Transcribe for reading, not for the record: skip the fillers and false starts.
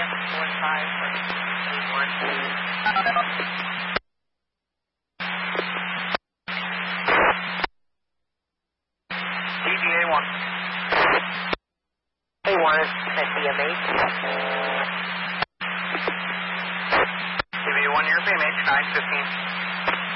DGA 1. A1 is at BMH. DGA 1, you're BMH, 915.